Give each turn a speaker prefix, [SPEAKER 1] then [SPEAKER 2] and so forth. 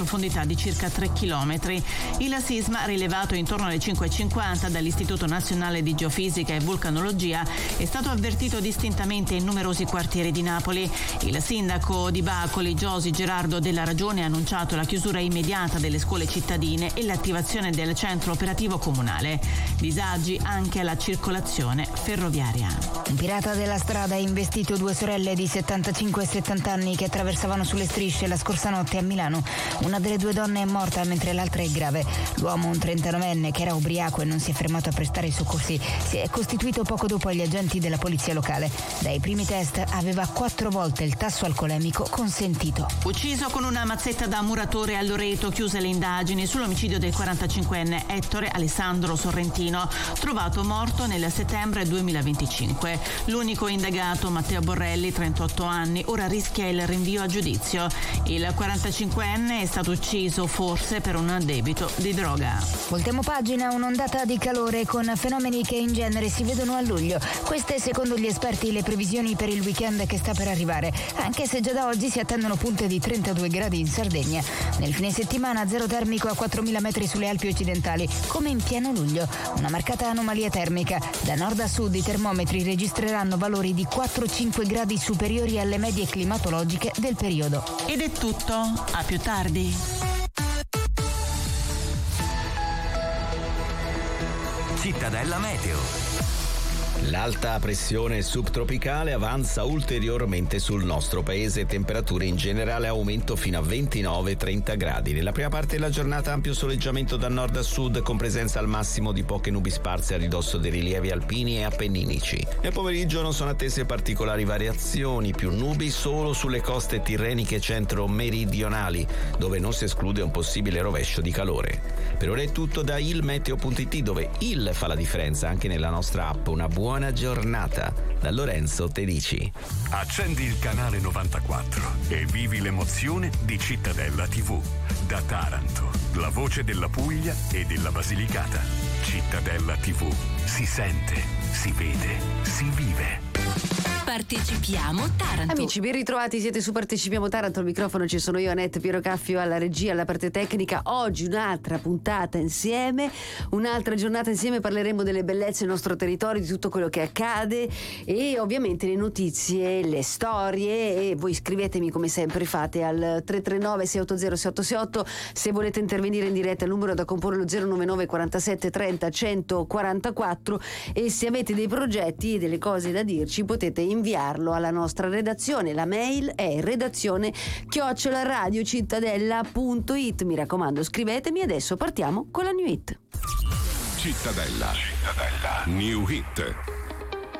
[SPEAKER 1] profondità di circa 3 km. Il sisma, rilevato intorno alle 5:50 dall'Istituto Nazionale di Geofisica e Vulcanologia, è stato avvertito distintamente in numerosi quartieri di Napoli. Il sindaco di Bacoli, Giosi Gerardo Della Ragione, ha annunciato la chiusura immediata delle scuole cittadine e l'attivazione del centro operativo comunale. Disagi anche alla circolazione ferroviaria.
[SPEAKER 2] Un pirata della strada ha investito due sorelle di 75 e 70 anni che attraversavano sulle strisce la scorsa notte a Milano. Una delle due donne è morta mentre l'altra è grave. L'uomo, un 39enne che era ubriaco e non si è fermato a prestare i soccorsi, si è costituito poco dopo agli agenti della polizia locale. Dai primi test aveva 4 volte il tasso alcolemico consentito.
[SPEAKER 1] Ucciso con una mazzetta da muratore a Loreto, chiuse le indagini sull'omicidio del 45enne Ettore Alessandro Sorrentino, trovato morto nel settembre 2025. L'unico indagato, Matteo Borrelli, 38 anni, ora rischia il rinvio a giudizio. Il 45enne è stato ucciso forse per un debito di droga.
[SPEAKER 2] Voltiamo pagina, un'ondata di calore con fenomeni che in genere si vedono a luglio. Queste, secondo gli esperti, le previsioni per il weekend che sta per arrivare, anche se già da oggi si attendono punte di 32 gradi in Sardegna. Nel fine settimana zero termico a 4.000 metri sulle Alpi occidentali, come in pieno luglio. Una marcata anomalia termica. Da nord a sud i termometri registreranno valori di 4-5 gradi superiori alle medie climatologiche del periodo.
[SPEAKER 1] Ed è tutto, a più tardi.
[SPEAKER 3] Cittadella Meteo.
[SPEAKER 4] L'alta pressione subtropicale avanza ulteriormente sul nostro paese, temperature in generale aumento fino a 29-30 gradi. Nella prima parte della giornata ampio soleggiamento da nord a sud con presenza al massimo di poche nubi sparse a ridosso dei rilievi alpini e appenninici. Nel pomeriggio non sono attese particolari variazioni, più nubi solo sulle coste tirreniche centro-meridionali, dove non si esclude un possibile rovescio di calore. Per ora è tutto da ilmeteo.it, dove il fa la differenza anche nella nostra app. Una buona giornata da Lorenzo Tedici.
[SPEAKER 3] Accendi il canale 94 e vivi l'emozione di Cittadella TV. Da Taranto, la voce della Puglia e della Basilicata. Cittadella TV. Si sente, si vede, si vive.
[SPEAKER 5] Partecipiamo Taranto.
[SPEAKER 6] Amici, ben ritrovati, siete su Partecipiamo Taranto. Al microfono ci sono io, Annette, Piero Caffio alla regia, alla parte tecnica. Oggi un'altra puntata insieme, un'altra giornata insieme. Parleremo delle bellezze del nostro territorio, di tutto quello che accade e ovviamente le notizie, le storie. E voi scrivetemi come sempre fate al 339 680 688. Se volete intervenire in diretta, il numero da comporre lo 099 47 30 144. E se avete dei progetti e delle cose da dirci, potete inviarlo alla nostra redazione. La mail è redazione@radiocittadella.it. Mi raccomando, scrivetemi. Adesso partiamo con la New Hit.
[SPEAKER 3] Cittadella New Hit.